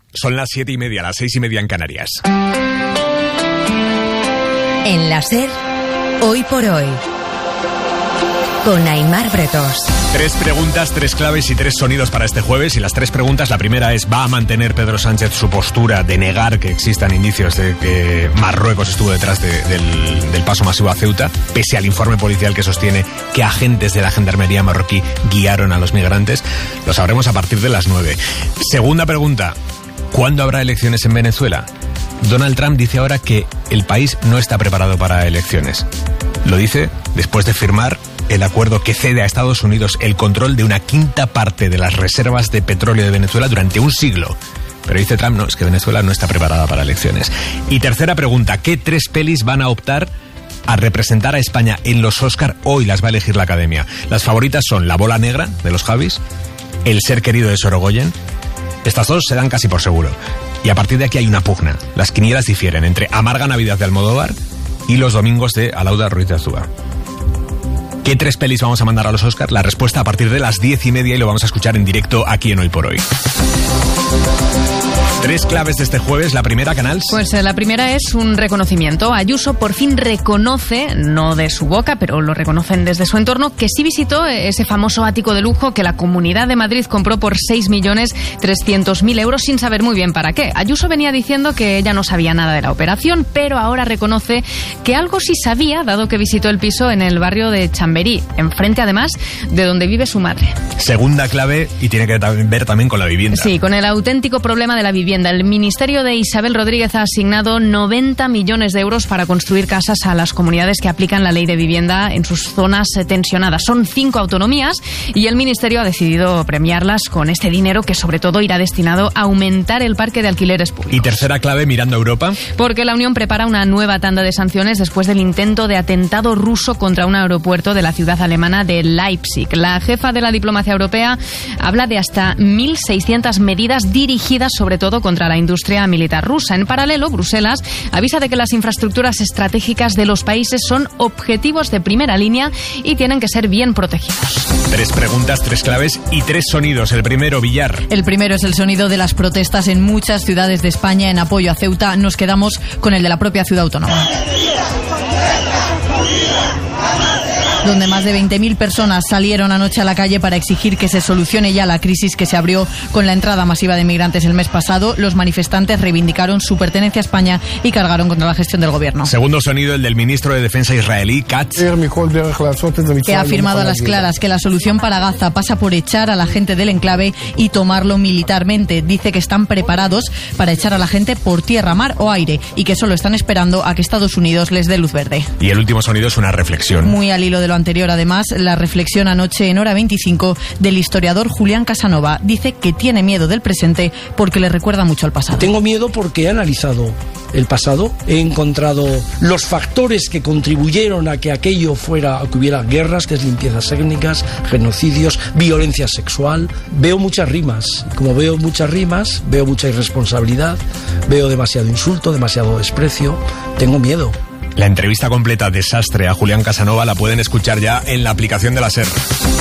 Son las 7:30, las 6:30 en Canarias. En la SER, Hoy por Hoy, con Aimar Bretos. 3 preguntas, 3 claves y 3 sonidos para este jueves. Y las 3 preguntas, la primera es: ¿va a mantener Pedro Sánchez su postura de negar que existan indicios de que Marruecos estuvo detrás del paso masivo a Ceuta, pese al informe policial que sostiene que agentes de la gendarmería marroquí guiaron a los migrantes? Lo sabremos a partir de las 9. Segunda pregunta: ¿cuándo habrá elecciones en Venezuela? Donald Trump dice ahora que el país no está preparado para elecciones. Lo dice después de firmar el acuerdo que cede a Estados Unidos el control de una quinta parte de las reservas de petróleo de Venezuela durante un siglo. Pero dice Trump, no, es que Venezuela no está preparada para elecciones. Y tercera pregunta: ¿qué 3 pelis van a optar a representar a España en los Oscar? Hoy las va a elegir la Academia. Las favoritas son La bola negra, de los Javis, El ser querido, de Sorogoyen. Estas 2 se dan casi por seguro. Y a partir de aquí hay una pugna. Las quinielas difieren entre Amarga Navidad, de Almodóvar, y Los domingos, de Alauda Ruiz de Azúa. ¿Qué 3 pelis vamos a mandar a los Oscars? La respuesta a partir de las 10:30 y lo vamos a escuchar en directo aquí en Hoy por Hoy. 3 claves de este jueves. La primera, Canals. Pues la primera es un reconocimiento. Ayuso por fin reconoce, no de su boca, pero lo reconocen desde su entorno, que sí visitó ese famoso ático de lujo que la Comunidad de Madrid compró por 6.300.000 euros sin saber muy bien para qué. Ayuso venía diciendo que ella no sabía nada de la operación, pero ahora reconoce que algo sí sabía, dado que visitó el piso en el barrio de Chamberí, enfrente además de donde vive su madre. Segunda clave, y tiene que ver también con la vivienda. Sí, con el auténtico problema de la vivienda. El Ministerio de Isabel Rodríguez ha asignado 90 millones de euros para construir casas a las comunidades que aplican la ley de vivienda en sus zonas tensionadas. Son 5 autonomías y el Ministerio ha decidido premiarlas con este dinero, que sobre todo irá destinado a aumentar el parque de alquileres públicos. Y tercera clave, mirando a Europa. Porque la Unión prepara una nueva tanda de sanciones después del intento de atentado ruso contra un aeropuerto de la ciudad alemana de Leipzig. La jefa de la diplomacia europea habla de hasta 1.600 medidas dirigidas sobre todo contra la industria militar rusa. En paralelo, Bruselas avisa de que las infraestructuras estratégicas de los países son objetivos de primera línea y tienen que ser bien protegidos. 3 preguntas, 3 claves y 3 sonidos. El primero, Villar. El primero es el sonido de las protestas en muchas ciudades de España en apoyo a Ceuta. Nos quedamos con el de la propia ciudad autónoma, donde más de 20.000 personas salieron anoche a la calle para exigir que se solucione ya la crisis que se abrió con la entrada masiva de migrantes el mes pasado. Los manifestantes reivindicaron su pertenencia a España y cargaron contra la gestión del gobierno. Segundo sonido, el del ministro de Defensa israelí, Katz, que ha afirmado a las claras que la solución para Gaza pasa por echar a la gente del enclave y tomarlo militarmente. Dice que están preparados para echar a la gente por tierra, mar o aire y que solo están esperando a que Estados Unidos les dé luz verde. Y el último sonido es una reflexión. Muy al hilo de lo anterior, además, la reflexión anoche en Hora 25 del historiador Julián Casanova. Dice que tiene miedo del presente porque le recuerda mucho al pasado. Tengo miedo porque he analizado el pasado, he encontrado los factores que contribuyeron a que aquello fuera, a que hubiera guerras, que es limpiezas étnicas, genocidios, violencia sexual. Veo muchas rimas. Como veo muchas rimas, veo mucha irresponsabilidad, veo demasiado insulto, demasiado desprecio. Tengo miedo. La entrevista completa, Desastre, a Julián Casanova la pueden escuchar ya en la aplicación de la SER.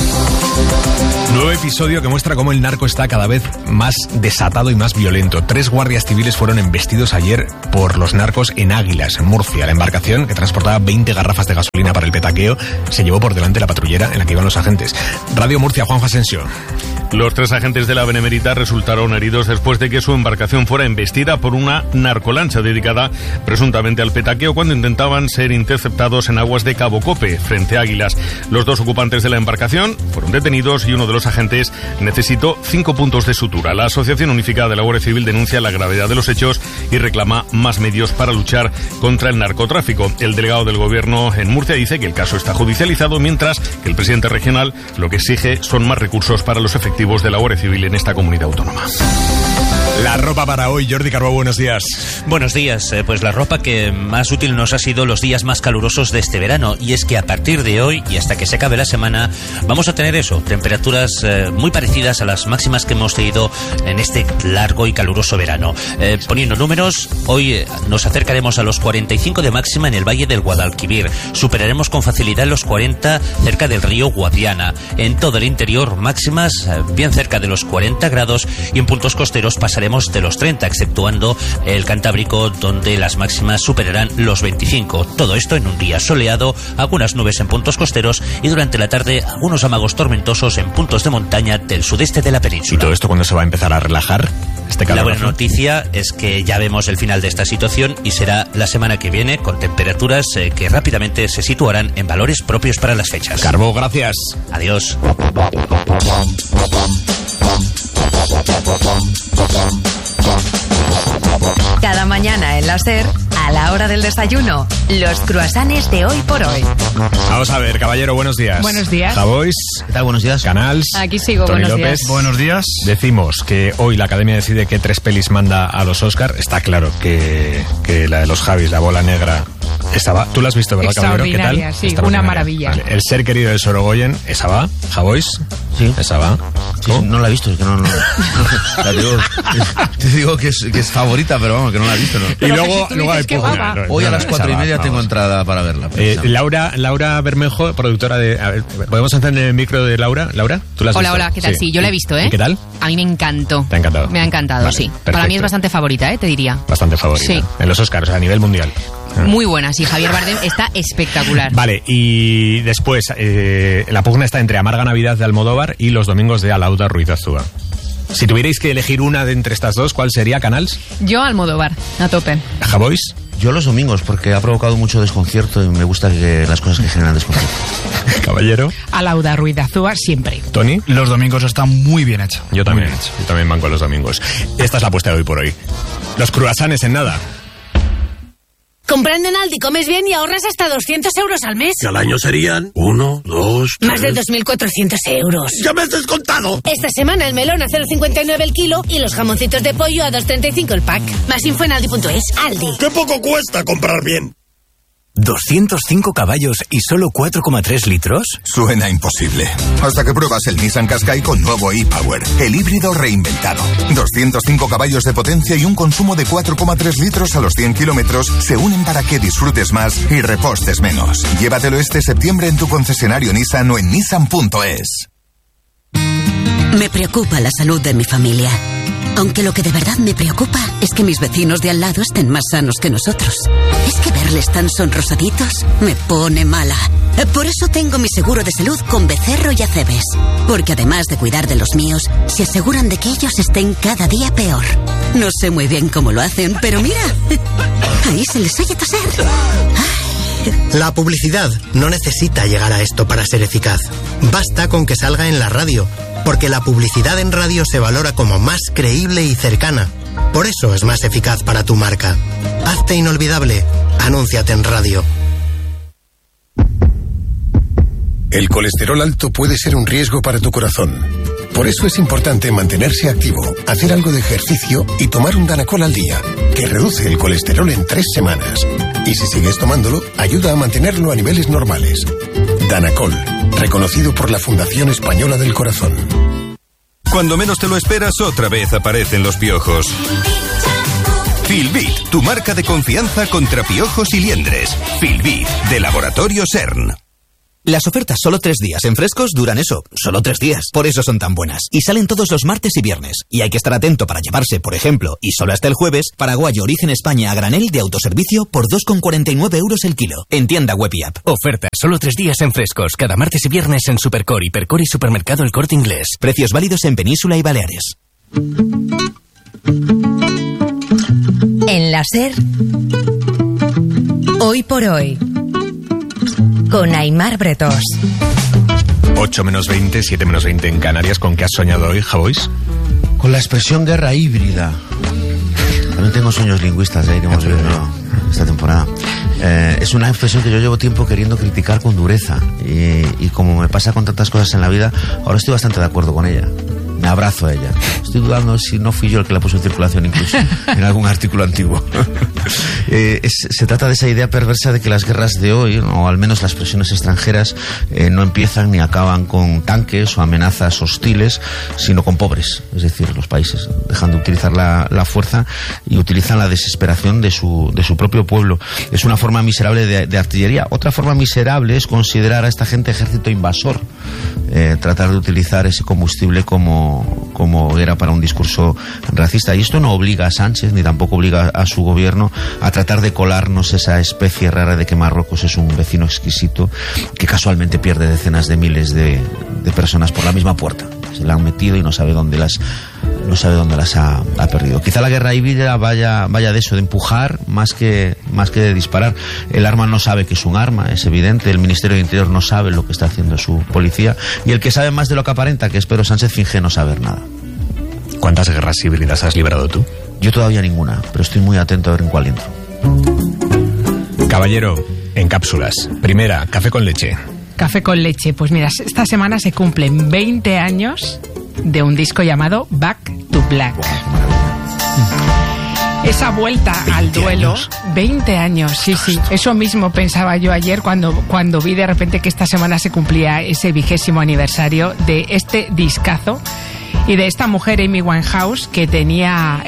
Nuevo episodio que muestra cómo el narco está cada vez más desatado y más violento. 3 guardias civiles fueron embestidos ayer por los narcos en Águilas, en Murcia. La embarcación, que transportaba 20 garrafas de gasolina para el petaqueo, se llevó por delante la patrullera en la que iban los agentes. Radio Murcia, Juanjo Asensio. Los 3 agentes de la Benemérita resultaron heridos después de que su embarcación fuera embestida por una narcolancha dedicada presuntamente al petaqueo cuando intentaban ser interceptados en aguas de Cabo Cope, frente a Águilas. Los 2 ocupantes de la embarcación fueron detenidos y uno de los agentes necesitó 5 puntos de sutura. La Asociación Unificada de la Guardia Civil denuncia la gravedad de los hechos y reclama más medios para luchar contra el narcotráfico. El delegado del Gobierno en Murcia dice que el caso está judicializado, mientras que el presidente regional lo que exige son más recursos para los efectivos de la Guardia Civil en esta comunidad autónoma. La ropa para hoy, Jordi Carbó, buenos días. Buenos días, pues la ropa que más útil nos ha sido los días más calurosos de este verano, y es que a partir de hoy y hasta que se acabe la semana vamos a tener temperaturas muy parecidas a las máximas que hemos tenido en este largo y caluroso verano. Poniendo números, hoy nos acercaremos a los 45 de máxima en el Valle del Guadalquivir, superaremos con facilidad los 40 cerca del río Guadiana. En todo el interior máximas bien cerca de los 40 grados y en puntos costeros pasaremos pasaremos de los 30, exceptuando el Cantábrico, donde las máximas superarán los 25. Todo esto en un día soleado, algunas nubes en puntos costeros y durante la tarde algunos amagos tormentosos en puntos de montaña del sudeste de la península. ¿Y todo esto cuándo se va a empezar a relajar? La buena noticia es que ya vemos el final de esta situación y será la semana que viene, con temperaturas que rápidamente se situarán en valores propios para las fechas. Carbó, gracias. Adiós. Cada mañana en la SER, a la hora del desayuno, los cruasanes de Hoy por Hoy. Vamos a ver, caballero, buenos días. Buenos días. Javois. ¿Qué tal? Buenos días. Canals. Aquí sigo, Toni buenos López. días. Buenos días. Decimos que hoy la Academia decide qué 3 pelis manda a los Oscar. Está claro que la de los Javis, La bola negra, esa va. Tú la has visto, ¿verdad, caballero? ¿Qué tal? Extraordinaria, sí, una maravilla. Vale. El ser querido de Sorogoyen, esa va. Javois. Sí. Esa va. Sí, no la he visto, es que no. Te digo que es favorita, pero vamos, que no la he visto, ¿no? Y luego hay que poco. va. Hoy a las 4:30 tengo entrada para verla. Laura Bermejo, productora de... A ver, ¿podemos encender el micro de Laura? Laura, ¿tú la has visto? Hola, ¿qué tal? Sí, yo la he visto, ¿eh? ¿Y qué tal? A mí me encantó. ¿Te ha encantado? Me ha encantado, Vale, sí. perfecto. Para mí es bastante favorita, te diría. Bastante favorita. Sí. En los Oscars, a nivel mundial. Muy buena, sí. Javier Bardem está espectacular. Vale, y después, la pugna está entre Amarga Navidad de Almodóvar y Los Domingos de Alauda Ruiz Azúa. Si tuvierais que elegir una de entre estas dos, ¿cuál sería, Canals? Yo Almodóvar, a tope. ¿Javois? Yo Los Domingos, porque ha provocado mucho desconcierto y me gusta que las cosas que generan desconcierto. Caballero. Alauda Ruiz Azúa siempre. ¿Toni? Los Domingos está muy bien hecho. Yo también banco Los Domingos. Esta es la apuesta de Hoy por Hoy. Los cruasanes en nada. Comprando en Aldi comes bien y ahorras hasta 200 euros al mes. Que al año serían 1, 2, 3... Más de 2.400 euros. ¡Ya me has descontado! Esta semana el melón a 0,59 el kilo y los jamoncitos de pollo a 2,35 el pack. Más info en aldi.es. Aldi. ¡Qué poco cuesta comprar bien! ¿205 caballos y solo 4,3 litros? Suena imposible. Hasta que pruebas el Nissan Qashqai con nuevo e-Power, el híbrido reinventado. 205 caballos de potencia y un consumo de 4,3 litros a los 100 kilómetros se unen para que disfrutes más y repostes menos. Llévatelo este septiembre en tu concesionario Nissan o en nissan.es. Me preocupa la salud de mi familia. Aunque lo que de verdad me preocupa es que mis vecinos de al lado estén más sanos que nosotros. Es que verles tan sonrosaditos me pone mala. Por eso tengo mi seguro de salud con Becerro y Acebes. Porque además de cuidar de los míos, se aseguran de que ellos estén cada día peor. No sé muy bien cómo lo hacen, pero mira, ahí se les oye toser. La publicidad no necesita llegar a esto para ser eficaz. Basta con que salga en la radio, porque la publicidad en radio se valora como más creíble y cercana. Por eso es más eficaz para tu marca. Hazte inolvidable. Anúnciate en radio. El colesterol alto puede ser un riesgo para tu corazón. Por eso es importante mantenerse activo, hacer algo de ejercicio y tomar un Danacol al día, que reduce el colesterol en 3 semanas. Y si sigues tomándolo, ayuda a mantenerlo a niveles normales. Danacol, reconocido por la Fundación Española del Corazón. Cuando menos te lo esperas, otra vez aparecen los piojos. Filbit, tu marca de confianza contra piojos y liendres. Filbit, de Laboratorio CERN. Las ofertas solo 3 días en Frescos duran eso, solo 3 días. Por eso son tan buenas. Y salen todos los martes y viernes. Y hay que estar atento para llevarse, por ejemplo, y solo hasta el jueves, paraguayo origen España a granel de autoservicio por 2,49 euros el kilo. En tienda web y app. Oferta solo 3 días en Frescos, cada martes y viernes en Supercor, Hipercor y Supermercado El Corte Inglés. Precios válidos en Península y Baleares. En la SER, Hoy por Hoy, con Aimar Bretós. 8 menos 20, 7 menos 20 en Canarias. ¿Con qué has soñado hoy, Javois? Con la expresión guerra híbrida. También tengo sueños lingüistas, ya iremos viendo esta temporada. Es una expresión que yo llevo tiempo queriendo criticar con dureza. Y como me pasa con tantas cosas en la vida, ahora estoy bastante de acuerdo con ella. Me abrazo a ella. Estoy dudando si no fui yo el que la puso en circulación incluso en algún artículo antiguo. Se trata de esa idea perversa de que las guerras de hoy, o al menos las presiones extranjeras, no empiezan ni acaban con tanques o amenazas hostiles, sino con pobres, es decir, los países dejan de utilizar la fuerza y utilizan la desesperación de su propio pueblo. Es una forma miserable de artillería. Otra forma miserable es considerar a esta gente ejército invasor, tratar de utilizar ese combustible como era para un discurso racista. Y esto no obliga a Sánchez ni tampoco obliga a su gobierno a tratar de colarnos esa especie rara de que Marruecos es un vecino exquisito que casualmente pierde decenas de miles de personas por la misma puerta. Se la han metido y no sabe dónde las ha perdido. Quizá la guerra híbrida vaya de eso, de empujar más que de disparar. El arma no sabe que es un arma, es evidente. El Ministerio de Interior no sabe lo que está haciendo su policía, y el que sabe más de lo que aparenta, que es Pedro Sánchez, finge no saber nada. ¿Cuántas guerras híbridas has librado tú? Yo todavía ninguna, pero estoy muy atento a ver en cuál entro. Caballero, en cápsulas. Primera, café con leche. Café con leche. Pues mira, esta semana se cumplen 20 años de un disco llamado Back to Black. Esa vuelta al duelo, 20 años, sí, eso mismo pensaba yo ayer cuando vi de repente que esta semana se cumplía ese 20º aniversario de este discazo y de esta mujer, Amy Winehouse, que tenía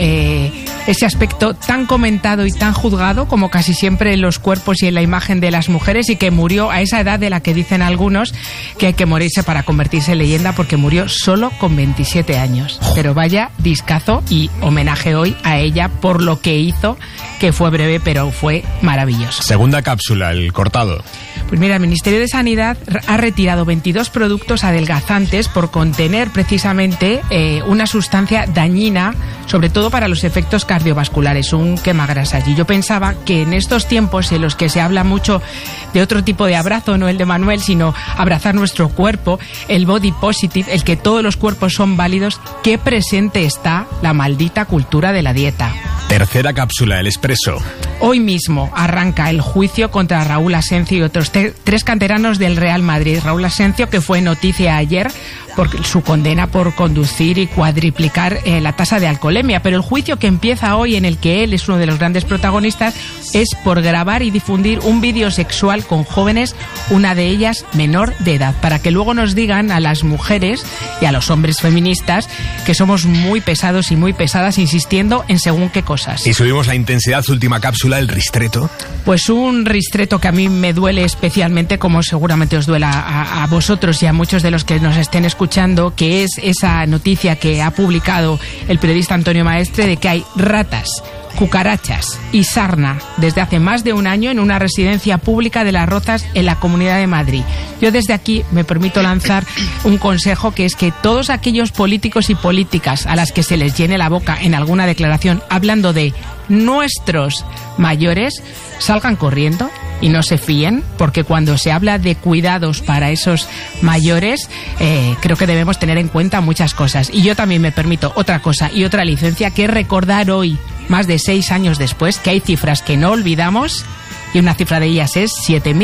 ese aspecto tan comentado y tan juzgado como casi siempre en los cuerpos y en la imagen de las mujeres, y que murió a esa edad de la que dicen algunos que hay que morirse para convertirse en leyenda, porque murió solo con 27 años. Pero vaya discazo, y homenaje hoy a ella por lo que hizo, que fue breve pero fue maravilloso. Segunda cápsula, el cortado. Pues mira, el Ministerio de Sanidad ha retirado 22 productos adelgazantes por contener precisamente una sustancia dañina, sobre todo para los efectos cardiovasculares, un quemagrasas. Y yo pensaba que en estos tiempos en los que se habla mucho de otro tipo de abrazo, no el de Manuel, sino abrazar nuestro cuerpo, el body positive, el que todos los cuerpos son válidos, qué presente está la maldita cultura de la dieta. Tercera cápsula, el expreso. Hoy mismo arranca el juicio contra Raúl Asencio y otros tres canteranos del Real Madrid. Raúl Asencio, que fue noticia ayer por su condena por conducir y cuadriplicar la tasa de alcoholemia, pero el juicio que empieza hoy, en el que él es uno de los grandes protagonistas, es por grabar y difundir un vídeo sexual con jóvenes, una de ellas menor de edad, para que luego nos digan a las mujeres y a los hombres feministas que somos muy pesados y muy pesadas insistiendo en según qué cosas. Y subimos la intensidad, última cápsula, el ristreto. Pues un ristreto que a mí me duele especialmente, como seguramente os duela a vosotros y a muchos de los que nos estén escuchando, que es esa noticia que ha publicado el periodista Antonio Maestre de que hay ratas, cucarachas y sarna desde hace más de un año en una residencia pública de Las Rozas, en la Comunidad de Madrid. Yo desde aquí me permito lanzar un consejo, que es que todos aquellos políticos y políticas a las que se les llene la boca en alguna declaración hablando de nuestros mayores, salgan corriendo y no se fíen, porque cuando se habla de cuidados para esos mayores, creo que debemos tener en cuenta muchas cosas. Y yo también me permito otra cosa y otra licencia, que es recordar hoy, más de 6 años después, que hay cifras que no olvidamos, y una cifra de ellas es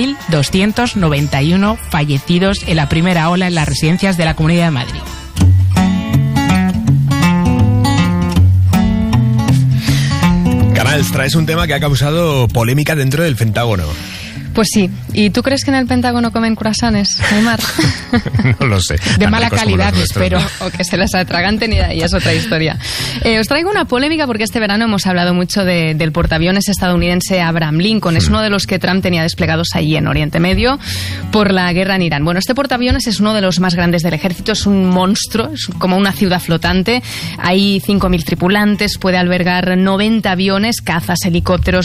7.291 fallecidos en la primera ola en las residencias de la Comunidad de Madrid. Canals, traes un tema que ha causado polémica dentro del Pentágono. Pues sí. ¿Y tú crees que en el Pentágono comen croissants, Aymar? No lo sé. De mala calidad, espero. O que se las atraganten, y ahí es otra historia. Os traigo una polémica porque este verano hemos hablado mucho del portaaviones estadounidense Abraham Lincoln. Es uno de los que Trump tenía desplegados allí en Oriente Medio por la guerra en Irán. Bueno, este portaaviones es uno de los más grandes del ejército, es un monstruo, es como una ciudad flotante. Hay 5.000 tripulantes, puede albergar 90 aviones, cazas, helicópteros,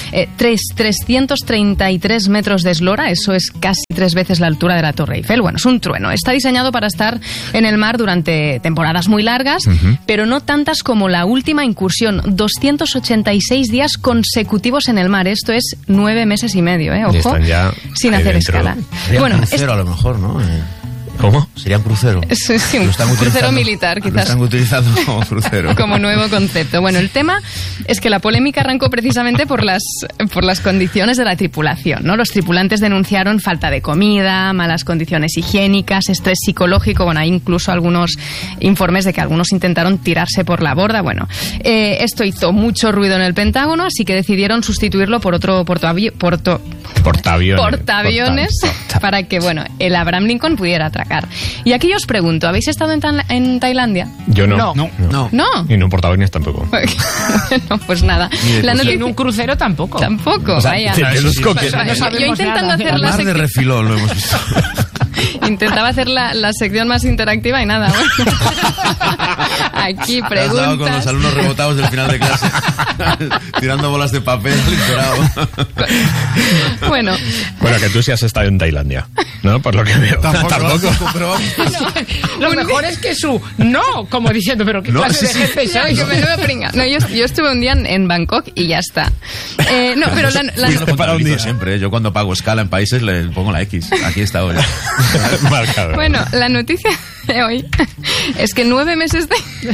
333 metros de eslora, eso es casi 3 veces la altura de la Torre Eiffel. Bueno, es un trueno. Está diseñado para estar en el mar durante temporadas muy largas, pero no tantas como la última incursión, 286 días consecutivos en el mar. Esto es 9 meses y medio, ojo, sin hacer escala. Sería un crucero, a lo mejor, ¿no? ¿Cómo? Sería un crucero. Sí, un crucero militar, quizás. Lo están utilizando como crucero. Como nuevo concepto. Bueno, el tema es que la polémica arrancó precisamente por las condiciones de la tripulación, ¿no? Los tripulantes denunciaron falta de comida, malas condiciones higiénicas, estrés psicológico. Bueno, hay incluso algunos informes de que algunos intentaron tirarse por la borda. Bueno, esto hizo mucho ruido en el Pentágono, así que decidieron sustituirlo por otro portaaviones para que, el Abraham Lincoln pudiera atracar. sacar. Y aquí os pregunto, ¿habéis estado en Tailandia? Yo no. No. Y no en Porta Venus tampoco. Bueno, pues nada. Y en un crucero tampoco. Tampoco, o sea, vaya. No yo intentando hacer la Mar de sección... refilón lo hemos visto. Intentaba hacer la sección más interactiva y nada. Bueno. Aquí Te has dado con preguntas. los alumnos rebotados del final de clase, tirando bolas de papel liberado. Bueno, que tú sí has estado en Tailandia, ¿no? Por lo que veo. Tampoco. Pero vamos. Lo mejor es que como diciendo, pero ¿qué clase de gente sois? Que menudo pringa. No, yo estuve un día en Bangkok y ya está. No, pero Yo para un día siempre, ¿eh? Yo cuando pago escala en países le pongo la X. Aquí está hoy. Marcado. Bueno, la noticia de hoy es que 9 meses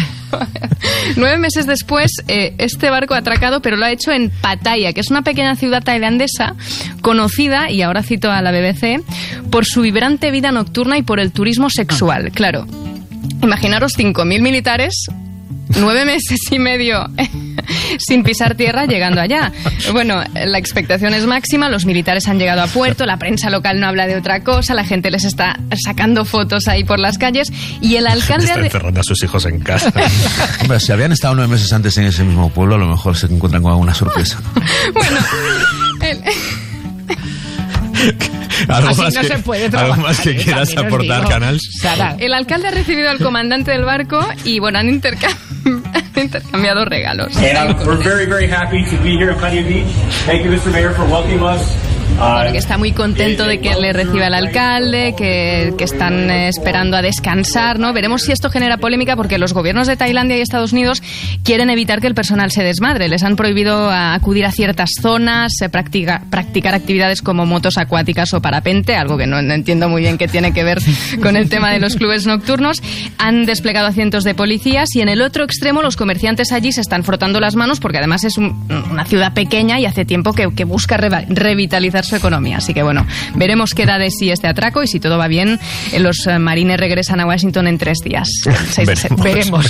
después este barco ha atracado, pero lo ha hecho en Pattaya, que es una pequeña ciudad tailandesa conocida, y ahora cito a la BBC, por su vibrante vida nocturna y por el turismo sexual. Claro, imaginaros 5.000 militares, 9 meses y medio sin pisar tierra llegando allá. Bueno, la expectación es máxima, los militares han llegado a puerto, la prensa local no habla de otra cosa, la gente les está sacando fotos ahí por las calles y el alcalde... Está encerrando a sus hijos en casa. Hombre, si habían estado 9 meses antes en ese mismo pueblo, a lo mejor se encuentran con alguna sorpresa. Bueno, ¿Algo más que quieras aportar, Canals? El alcalde ha recibido al comandante del barco y bueno, han intercambiado regalos. And we're very, very happy to be here at Pattaya Beach. Thank you, Mr. Mayor, for welcoming us. Bueno, que está muy contento de que le reciba el alcalde, que están esperando a descansar, ¿no? Veremos si esto genera polémica porque los gobiernos de Tailandia y Estados Unidos quieren evitar que el personal se desmadre. Les han prohibido acudir a ciertas zonas, practicar actividades como motos acuáticas o parapente, algo que no entiendo muy bien qué tiene que ver con el tema de los clubes nocturnos. Han desplegado a cientos de policías y en el otro extremo los comerciantes allí se están frotando las manos porque además es una ciudad pequeña y hace tiempo que busca revitalizar su economía. Así que bueno, veremos qué da de sí este atraco y si todo va bien, los marines regresan a Washington en 3 días. Veremos.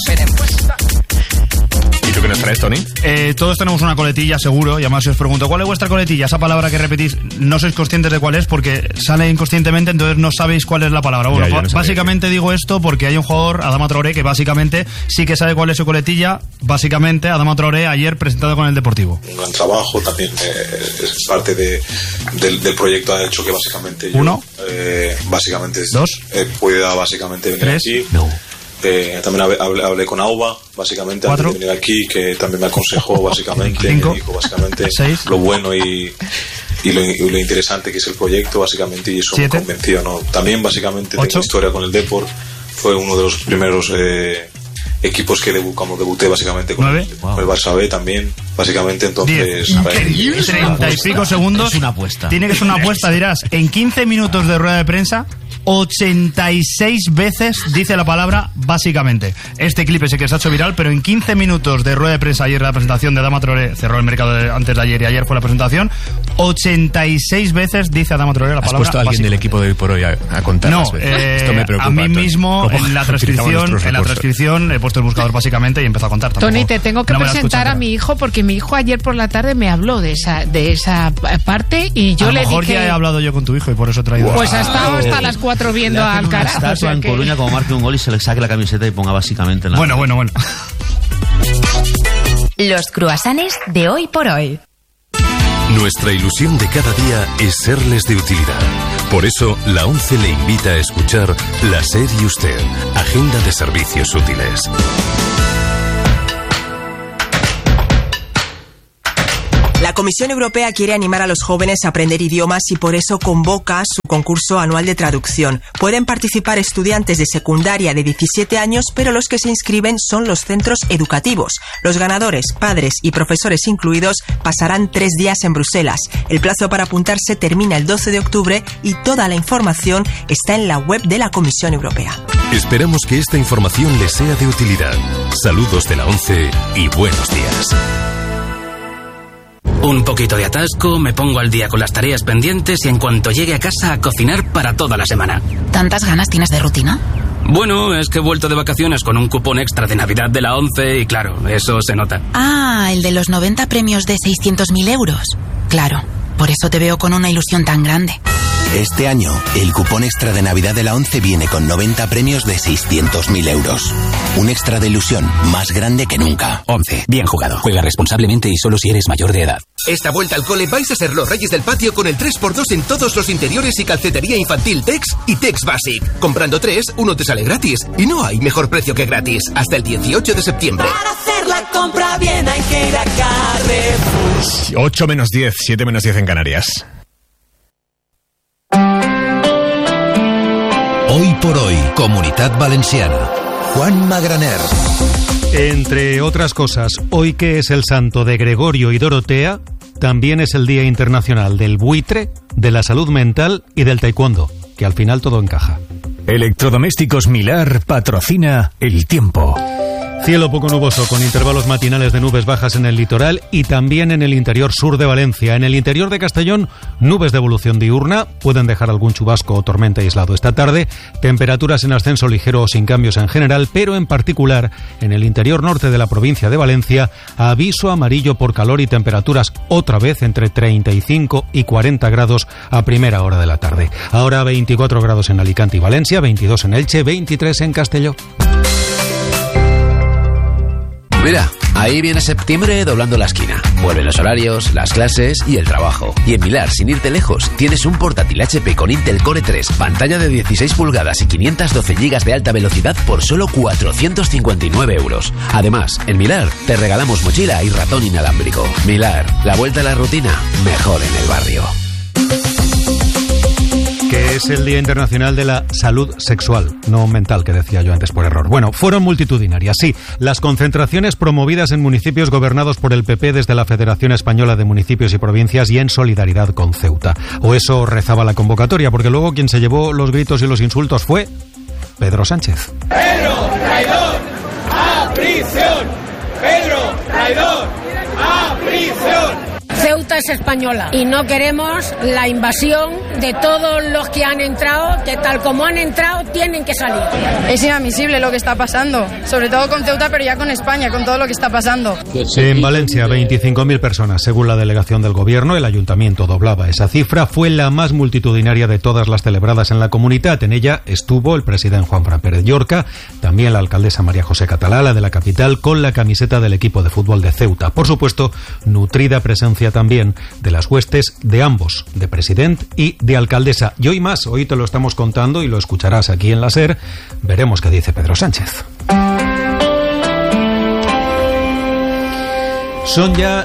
¿Y tú qué nos traes, Tony? Todos tenemos una coletilla, seguro, y además si os pregunto, ¿cuál es vuestra coletilla? Esa palabra que repetís, no sois conscientes de cuál es porque sale inconscientemente, entonces no sabéis cuál es la palabra. Bueno, yo no básicamente digo esto porque hay un jugador, Adama Traoré, que básicamente sí que sabe cuál es su coletilla. Básicamente, Adama Traoré ayer presentado con el Deportivo. Un gran trabajo, también es parte del proyecto, ha hecho que básicamente yo, 1, básicamente 2, pueda básicamente venir 3, aquí. No. También hablé con Auba, básicamente, 4, antes de venir aquí, que también me aconsejó, básicamente, 5, me dijo, básicamente, 6, lo bueno y lo interesante que es el proyecto, básicamente, y eso 7, me convenció, ¿no? También, básicamente, 8, tengo historia con el Depor, fue uno de los primeros equipos que debuté, básicamente, con el Barça B también, básicamente, entonces... 10, 30 y pico segundos. Es una apuesta. Tiene que ser una apuesta, dirás. En 15 minutos de rueda de prensa, 86 veces dice la palabra básicamente. Este clip es el que se ha hecho viral, pero en 15 minutos de rueda de prensa, ayer la presentación de Adama Traoré, cerró el mercado antes de ayer y ayer fue la presentación, 86 veces dice Adama Traoré la palabra. ¿Has puesto a alguien del equipo de hoy por hoy a contar? No, esto me preocupa, a mí mismo Tony. en la transcripción he puesto el buscador básicamente y he empezado a contar. Tony, te tengo que presentar a mi hijo porque mi hijo ayer por la tarde me habló de esa parte y yo le dije... A lo mejor ya he hablado yo con tu hijo y por eso he traído... Pues ha estado hasta las 4 viendo a Alcaraz. Una estatua en Coruña, como marque un gol y se le saque la camiseta y ponga básicamente en la... Bueno. Los cruasanes de hoy por hoy. Nuestra ilusión de cada día es serles de utilidad. Por eso, la ONCE le invita a escuchar La SER y Usted, Agenda de Servicios Útiles. La Comisión Europea quiere animar a los jóvenes a aprender idiomas y por eso convoca su concurso anual de traducción. Pueden participar estudiantes de secundaria de 17 años, pero los que se inscriben son los centros educativos. Los ganadores, padres y profesores incluidos, pasarán 3 días en Bruselas. El plazo para apuntarse termina el 12 de octubre y toda la información está en la web de la Comisión Europea. Esperamos que esta información les sea de utilidad. Saludos de la ONCE y buenos días. Un poquito de atasco, me pongo al día con las tareas pendientes y en cuanto llegue a casa a cocinar para toda la semana. ¿Tantas ganas tienes de rutina? Bueno, es que he vuelto de vacaciones con un cupón extra de Navidad de la ONCE y claro, eso se nota. Ah, el de los 90 premios de 600.000 euros. Claro, por eso te veo con una ilusión tan grande. Este año, el cupón extra de Navidad de la 11 viene con 90 premios de 600.000 euros. Un extra de ilusión más grande que nunca. 11. Bien jugado. Juega responsablemente y solo si eres mayor de edad. Esta vuelta al cole vais a ser los reyes del patio con el 3x2 en todos los interiores y calcetería infantil Tex y Tex Basic. Comprando 3, uno te sale gratis. Y no hay mejor precio que gratis. Hasta el 18 de septiembre. Para hacer la compra bien hay que ir a Carrefour. 8 menos 10, 7 menos 10 en Canarias. Hoy por hoy, Comunitat Valenciana. Juan Magraner. Entre otras cosas, hoy que es el santo de Gregorio y Dorotea, también es el Día Internacional del Buitre, de la Salud Mental y del Taekwondo, que al final todo encaja. Electrodomésticos Milar patrocina el tiempo. Cielo poco nuboso, con intervalos matinales de nubes bajas en el litoral y también en el interior sur de Valencia. En el interior de Castellón, nubes de evolución diurna, pueden dejar algún chubasco o tormenta aislado esta tarde, temperaturas en ascenso ligero o sin cambios en general, pero en particular en el interior norte de la provincia de Valencia, aviso amarillo por calor y temperaturas otra vez entre 35 y 40 grados a primera hora de la tarde. Ahora 24 grados en Alicante y Valencia, 22 en Elche, 23 en Castelló. Mira, ahí viene septiembre doblando la esquina. Vuelven los horarios, las clases y el trabajo. Y en Milar, sin irte lejos, tienes un portátil HP con Intel Core 3, pantalla de 16 pulgadas y 512 GB de alta velocidad por solo 459 euros. Además, en Milar te regalamos mochila y ratón inalámbrico. Milar, la vuelta a la rutina, mejor en el barrio. Que es el Día Internacional de la Salud Sexual, no mental, que decía yo antes por error. Bueno, fueron multitudinarias, sí. Las concentraciones promovidas en municipios gobernados por el PP desde la Federación Española de Municipios y Provincias y en solidaridad con Ceuta. O eso rezaba la convocatoria, porque luego quien se llevó los gritos y los insultos fue Pedro Sánchez. ¡Pedro, traidor! ¡A prisión! ¡Pedro, traidor! ¡A prisión! Ceuta es española y no queremos la invasión de todos los que han entrado, que tal como han entrado tienen que salir. Es inadmisible lo que está pasando, sobre todo con Ceuta, pero ya con España, con todo lo que está pasando. En Valencia, 25.000 personas, según la delegación del gobierno. El ayuntamiento doblaba esa cifra. Fue la más multitudinaria de todas las celebradas en la comunidad. En ella estuvo el presidente Juanfran Pérez Llorca, también la alcaldesa María José Catalá, la de la capital, con la camiseta del equipo de fútbol de Ceuta. Por supuesto, nutrida presencia también de las huestes de ambos, de presidente y de alcaldesa. Y hoy más, hoy te lo estamos contando y lo escucharás aquí en la SER. Veremos qué dice Pedro Sánchez. Son ya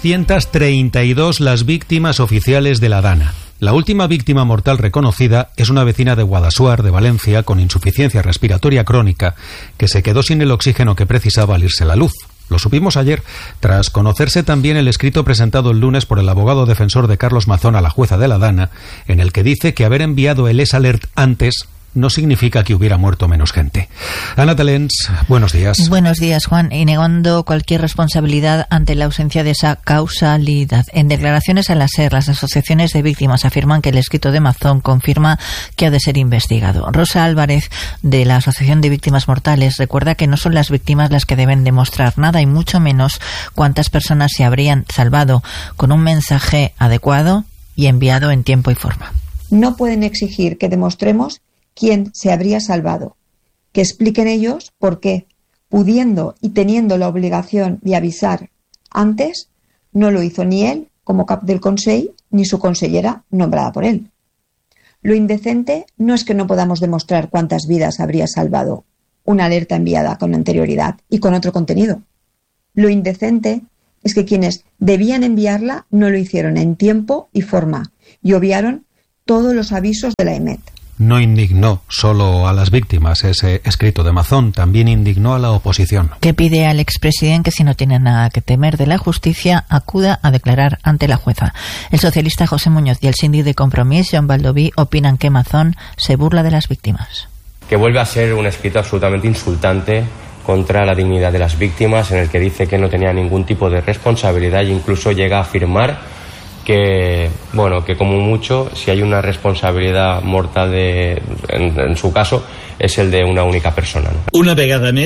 232 las víctimas oficiales de la Dana. La última víctima mortal reconocida es una vecina de Guadassuar, de Valencia, con insuficiencia respiratoria crónica, que se quedó sin el oxígeno que precisaba al irse la luz. Lo supimos ayer, tras conocerse también el escrito presentado el lunes por el abogado defensor de Carlos Mazón a la jueza de la Dana, en el que dice que haber enviado el S-Alert antes no significa que hubiera muerto menos gente. Ana Talens, buenos días. Buenos días, Juan. Y negando cualquier responsabilidad ante la ausencia de esa causalidad. En declaraciones a la SER, las asociaciones de víctimas afirman que el escrito de Mazón confirma que ha de ser investigado. Rosa Álvarez, de la Asociación de Víctimas Mortales, recuerda que no son las víctimas las que deben demostrar nada y mucho menos cuántas personas se habrían salvado, con un mensaje adecuado y enviado en tiempo y forma. No pueden exigir que demostremos quién se habría salvado, que expliquen ellos por qué, pudiendo y teniendo la obligación de avisar antes, no lo hizo ni él como cap del Consell ni su consellera nombrada por él. Lo indecente no es que no podamos demostrar cuántas vidas habría salvado una alerta enviada con anterioridad y con otro contenido. Lo indecente es que quienes debían enviarla no lo hicieron en tiempo y forma y obviaron todos los avisos de la EMET. No indignó solo a las víctimas ese escrito de Mazón, también indignó a la oposición. Que pide al expresidente que si no tiene nada que temer de la justicia, acuda a declarar ante la jueza. El socialista José Muñoz y el síndic de Compromís, Joan Baldoví, opinan que Mazón se burla de las víctimas. Que vuelve a ser un escrito absolutamente insultante contra la dignidad de las víctimas, en el que dice que no tenía ningún tipo de responsabilidad e incluso llega a afirmar que como mucho, si hay una responsabilidad mortal en su caso, es el de una única persona, ¿no? Una vegada més,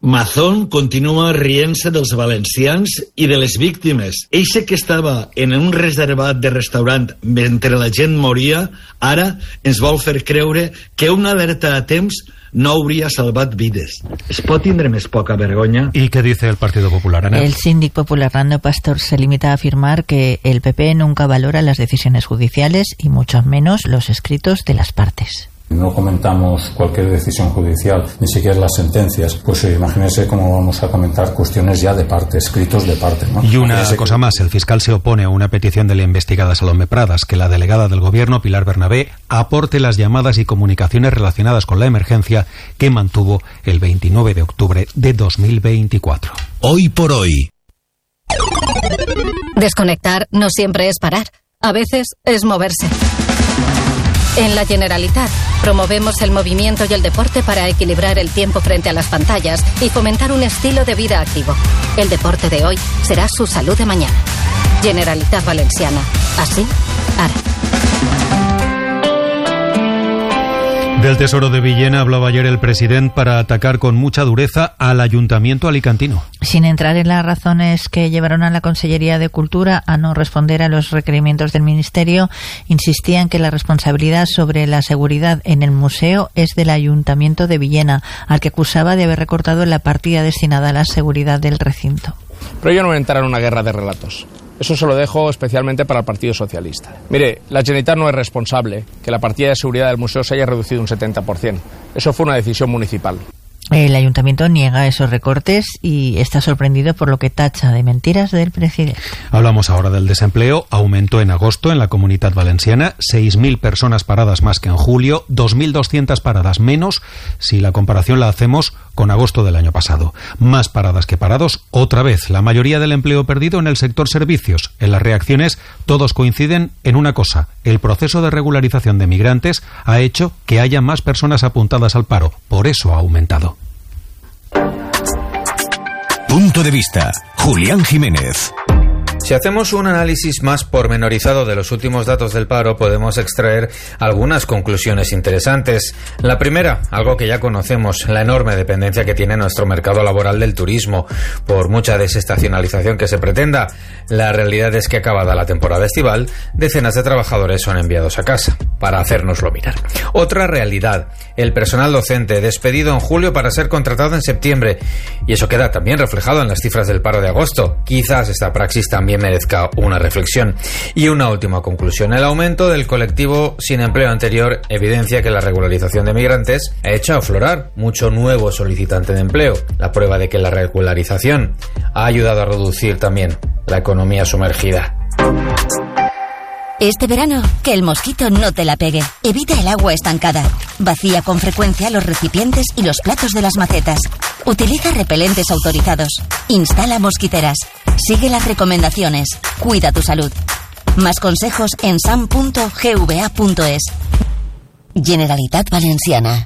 Mazón continua rient-se dels valencians i de les víctimes. Eixe que estava en un reservat de restaurant mentre la gent moria, ara ens vol fer creure que una alerta a temps no hauria salvat vides. Es pot tindre més poca vergonya? ¿Y qué dice el Partido Popular, Ana? El síndic popular Nando Pastor se limita a afirmar que el PP nunca valora las decisiones judiciales y mucho menos los escritos de las partes. No comentamos cualquier decisión judicial, ni siquiera las sentencias. Pues imagínense cómo vamos a comentar cuestiones ya de parte, escritos de parte, ¿no? Y una cosa más, el fiscal se opone a una petición de la investigada Salomé Pradas, que la delegada del gobierno, Pilar Bernabé, aporte las llamadas y comunicaciones relacionadas con la emergencia que mantuvo el 29 de octubre de 2024. Hoy por hoy. Desconectar no siempre es parar, a veces es moverse. En la Generalitat promovemos el movimiento y el deporte para equilibrar el tiempo frente a las pantallas y fomentar un estilo de vida activo. El deporte de hoy será su salud de mañana. Generalitat Valenciana. Así, ara. Del Tesoro de Villena hablaba ayer el presidente para atacar con mucha dureza al ayuntamiento alicantino. Sin entrar en las razones que llevaron a la Consellería de Cultura a no responder a los requerimientos del Ministerio, insistía en que la responsabilidad sobre la seguridad en el museo es del Ayuntamiento de Villena, al que acusaba de haber recortado la partida destinada a la seguridad del recinto. Pero yo no voy a entrar en una guerra de relatos. Eso se lo dejo especialmente para el Partido Socialista. Mire, la Generalitat no es responsable que la partida de seguridad del museo se haya reducido un 70%. Eso fue una decisión municipal. El ayuntamiento niega esos recortes y está sorprendido por lo que tacha de mentiras del presidente. Hablamos ahora del desempleo. Aumentó en agosto en la Comunitat Valenciana, 6.000 personas paradas más que en julio, 2.200 paradas menos si la comparación la hacemos con agosto del año pasado. Más paradas que parados, otra vez, la mayoría del empleo perdido en el sector servicios. En las reacciones todos coinciden en una cosa: el proceso de regularización de migrantes ha hecho que haya más personas apuntadas al paro, por eso ha aumentado. Punto de vista, Julián Jiménez. Si hacemos un análisis más pormenorizado de los últimos datos del paro, podemos extraer algunas conclusiones interesantes. La primera, algo que ya conocemos, la enorme dependencia que tiene nuestro mercado laboral del turismo. Por mucha desestacionalización que se pretenda, la realidad es que acabada la temporada estival, decenas de trabajadores son enviados a casa, para hacérnoslo mirar. Otra realidad, el personal docente despedido en julio para ser contratado en septiembre. Y eso queda también reflejado en las cifras del paro de agosto. Quizás esta praxis también merezca una reflexión. Y una última conclusión: el aumento del colectivo sin empleo anterior evidencia que la regularización de migrantes ha hecho aflorar mucho nuevo solicitante de empleo. La prueba de que la regularización ha ayudado a reducir también la economía sumergida. Este verano, que el mosquito no te la pegue. Evita el agua estancada. Vacía con frecuencia los recipientes y los platos de las macetas. Utiliza repelentes autorizados. Instala mosquiteras. Sigue las recomendaciones. Cuida tu salud. Más consejos en sam.gva.es. Generalitat Valenciana.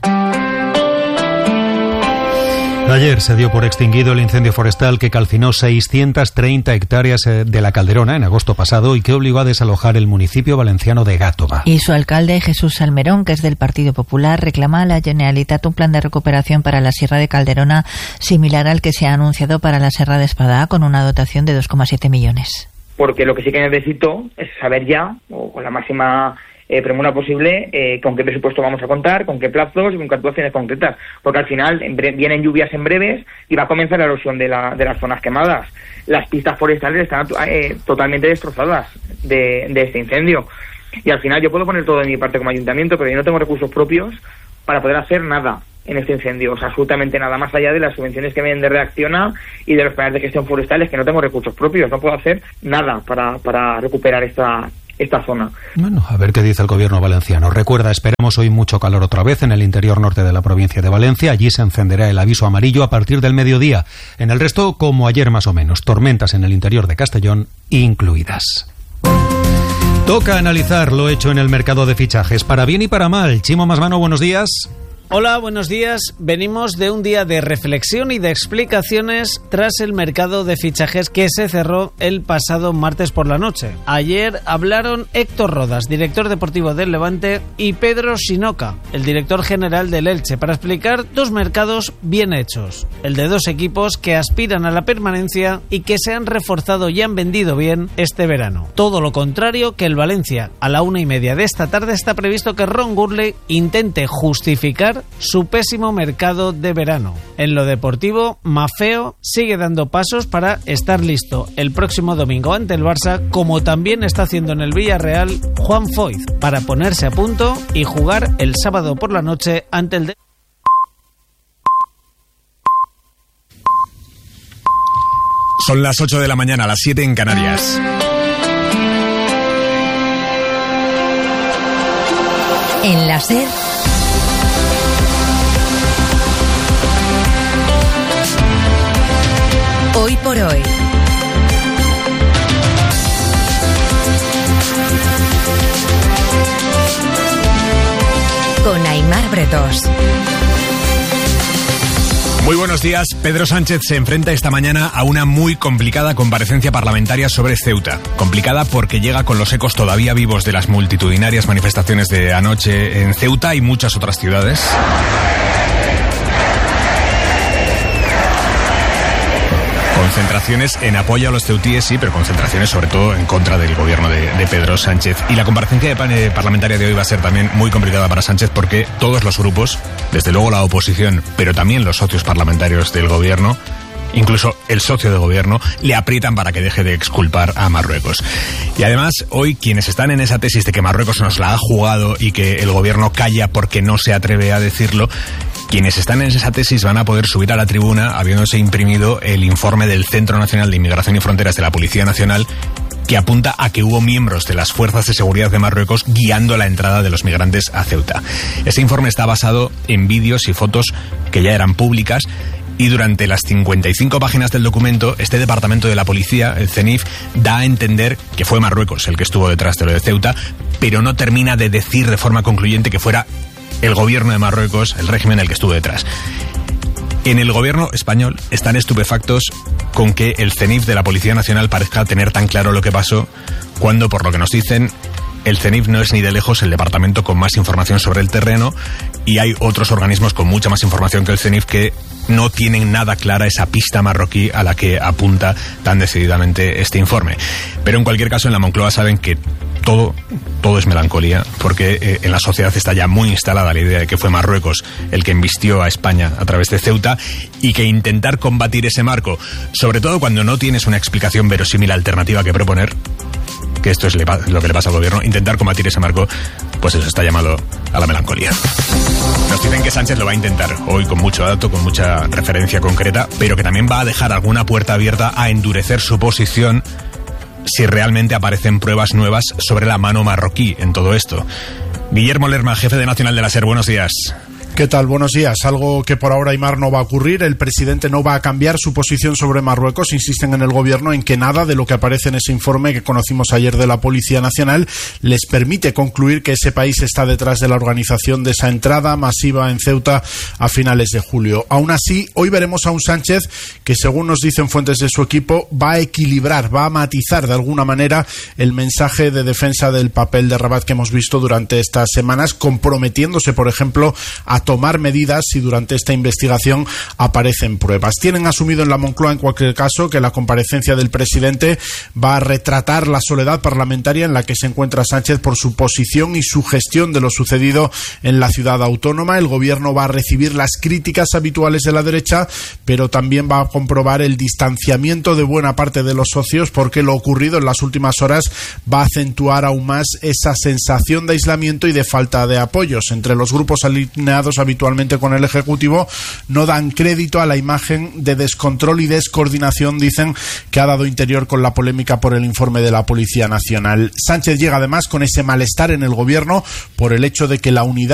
Ayer se dio por extinguido el incendio forestal que calcinó 630 hectáreas de la Calderona en agosto pasado y que obligó a desalojar el municipio valenciano de Gàtova. Y su alcalde, Jesús Salmerón, que es del Partido Popular, reclama a la Generalitat un plan de recuperación para la Sierra de Calderona similar al que se ha anunciado para la Serra de Espadà, con una dotación de 2,7 millones. Porque lo que sí que necesito es saber ya, o con la máxima premura posible, con qué presupuesto vamos a contar, con qué plazos y con qué actuaciones concretas, porque al final vienen lluvias en breves y va a comenzar la erosión de las zonas quemadas. Las pistas forestales están totalmente destrozadas de este incendio, y al final yo puedo poner todo de mi parte como ayuntamiento, pero yo no tengo recursos propios para poder hacer nada en este incendio, o sea, absolutamente nada, más allá de las subvenciones que vienen de Reacciona y de los planes de gestión forestales, que no tengo recursos propios, no puedo hacer nada para recuperar esta zona. Bueno, a ver qué dice el gobierno valenciano. Recuerda, esperamos hoy mucho calor otra vez en el interior norte de la provincia de Valencia. Allí se encenderá el aviso amarillo a partir del mediodía. En el resto, como ayer más o menos, tormentas en el interior de Castellón incluidas. Toca analizar lo hecho en el mercado de fichajes, para bien y para mal. Chimo Masmano, buenos días. Hola, buenos días. Venimos de un día de reflexión y de explicaciones tras el mercado de fichajes que se cerró el pasado martes por la noche. Ayer hablaron Héctor Rodas, director deportivo del Levante, y Pedro Sinoca, el director general del Elche, para explicar dos mercados bien hechos. El de dos equipos que aspiran a la permanencia y que se han reforzado y han vendido bien este verano. Todo lo contrario que el Valencia. A la 1:30 de esta tarde está previsto que Ron Gurley intente justificar su pésimo mercado de verano. En lo deportivo, Maffeo sigue dando pasos para estar listo el próximo domingo ante el Barça, como también está haciendo en el Villarreal Juan Foyth, para ponerse a punto y jugar el sábado por la noche ante el... Son las 8 de la mañana, las 7 en Canarias. En la SER, Hoy por Hoy. Con Aimar Bretos. Muy buenos días. Pedro Sánchez se enfrenta esta mañana a una muy complicada comparecencia parlamentaria sobre Ceuta. Complicada porque llega con los ecos todavía vivos de las multitudinarias manifestaciones de anoche en Ceuta y muchas otras ciudades. Concentraciones en apoyo a los ceutíes, sí, pero concentraciones sobre todo en contra del gobierno de Pedro Sánchez. Y la comparecencia parlamentaria de hoy va a ser también muy complicada para Sánchez porque todos los grupos, desde luego la oposición, pero también los socios parlamentarios del gobierno, incluso el socio de gobierno, le aprietan para que deje de exculpar a Marruecos. Y además, hoy quienes están en esa tesis de que Marruecos nos la ha jugado y que el gobierno calla porque no se atreve a decirlo, quienes están en esa tesis van a poder subir a la tribuna habiéndose imprimido el informe del Centro Nacional de Inmigración y Fronteras de la Policía Nacional, que apunta a que hubo miembros de las fuerzas de seguridad de Marruecos guiando la entrada de los migrantes a Ceuta. Este informe está basado en vídeos y fotos que ya eran públicas. Y durante las 55 páginas del documento, este departamento de la policía, el CENIF, da a entender que fue Marruecos el que estuvo detrás de lo de Ceuta, pero no termina de decir de forma concluyente que fuera el gobierno de Marruecos, el régimen, el que estuvo detrás. En el gobierno español están estupefactos con que el CENIF de la Policía Nacional parezca tener tan claro lo que pasó, cuando, por lo que nos dicen, el CENIF no es ni de lejos el departamento con más información sobre el terreno y hay otros organismos con mucha más información que el CENIF que no tienen nada clara esa pista marroquí a la que apunta tan decididamente este informe. Pero en cualquier caso, en la Moncloa saben que todo es melancolía, porque en la sociedad está ya muy instalada la idea de que fue Marruecos el que embistió a España a través de Ceuta y que intentar combatir ese marco, sobre todo cuando no tienes una explicación verosímil alternativa que proponer, que esto es lo que le pasa al gobierno, intentar combatir ese marco, pues eso está llamado a la melancolía. Nos dicen que Sánchez lo va a intentar hoy con mucho dato, con mucha referencia concreta, pero que también va a dejar alguna puerta abierta a endurecer su posición si realmente aparecen pruebas nuevas sobre la mano marroquí en todo esto. Guillermo Lerma, jefe de Nacional de la SER, buenos días. ¿Qué tal? Buenos días. Algo que por ahora, Aimar, no va a ocurrir. El presidente no va a cambiar su posición sobre Marruecos. Insisten en el gobierno en que nada de lo que aparece en ese informe que conocimos ayer de la Policía Nacional les permite concluir que ese país está detrás de la organización de esa entrada masiva en Ceuta a finales de julio. Aún así, hoy veremos a un Sánchez que, según nos dicen fuentes de su equipo, va a equilibrar, va a matizar de alguna manera el mensaje de defensa del papel de Rabat que hemos visto durante estas semanas, comprometiéndose, por ejemplo, a tomar medidas si durante esta investigación aparecen pruebas. Tienen asumido en la Moncloa, en cualquier caso, que la comparecencia del presidente va a retratar la soledad parlamentaria en la que se encuentra Sánchez por su posición y su gestión de lo sucedido en la ciudad autónoma. El gobierno va a recibir las críticas habituales de la derecha, pero también va a comprobar el distanciamiento de buena parte de los socios, porque lo ocurrido en las últimas horas va a acentuar aún más esa sensación de aislamiento y de falta de apoyos. Entre los grupos alineados habitualmente con el Ejecutivo no dan crédito a la imagen de descontrol y descoordinación, dicen, que ha dado Interior con la polémica por el informe de la Policía Nacional. Sánchez llega además con ese malestar en el gobierno por el hecho de que la unidad